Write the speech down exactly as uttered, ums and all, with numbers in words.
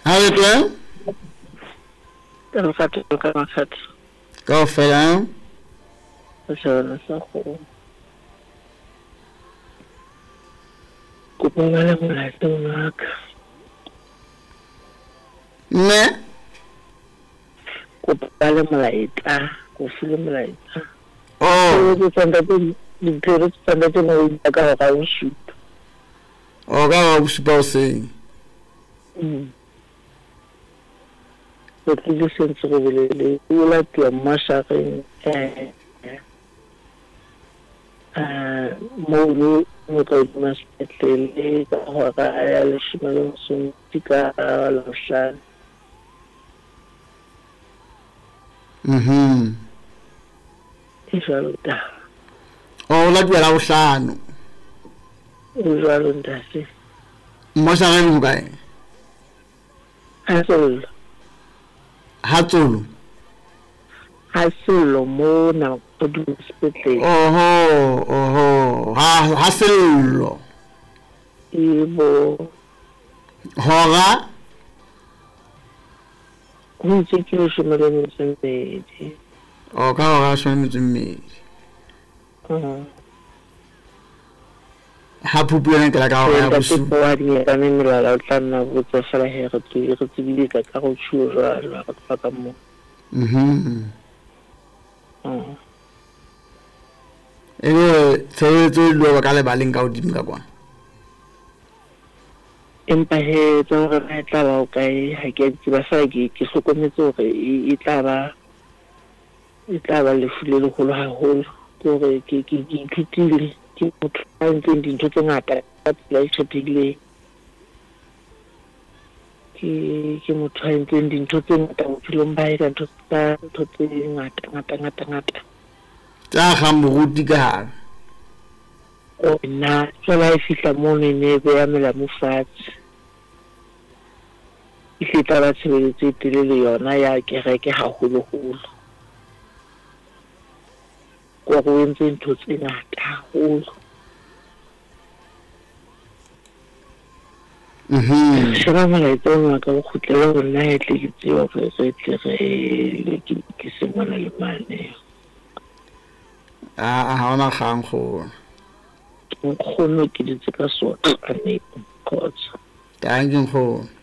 Ha re tla ka mokgatlo ka makgatlo ka ofela sona sa go kopa le molato wa ka mme kopa le molaetsa ko file molaetsa oh ke tsanda ke dikere tsanda ke no ka ga o shoot o ka wa busupa o seng mm so ke le sentse go bolele o la tia mashageng eh eh mo no mo ka dimasetlele ka ga ya le shimalo so tika la shan mhm jalo da o la tia la bohlano jalo ndase mo sa re mo kae hasolo hatsolo hasolo mo na go dimasetlele oho oho ha hasello ibo hora go ntse ke o shimalo mo sentse o ka hora shona mmedi uh ha phupulana ke la ka hora ya bosu wa di ka ne melala o tla nna botsa fela he re tse re tsebile ka ka go tshuo jalo ga tla ka mo mhm uh ene tshebetso lo ka le baleng ka hodimo ka kwa empa he tsa gore ba tla ba o kae ha ke itse ba sa ke ke hlokometse gore e tla ba e tla ba le fule le holo haholo gore ke ke ke ithutile ke motho a ntseng dintho tse ngata ka tsela e kgethegileng ke ke motho a ntseng dintho tse ngata bophelong ba e ka ntho tsa ntho tse ngata ngata ngata ngata tsa ga moruti ka hare o nna tsela e fihla mo ne ne be ya mela mo fatshe e feta ba tshebeletso e telele yona ya kereke haholoholo ko go entse ntho tse ngata haholo mhm sheba molaetsa wa ka go khutlela go nna e tle ke tseo re re tle re le ke ke se mona le mane a ha ona kgang go nkgono ke ditse ka sona ka ne khotsa ka ngeng go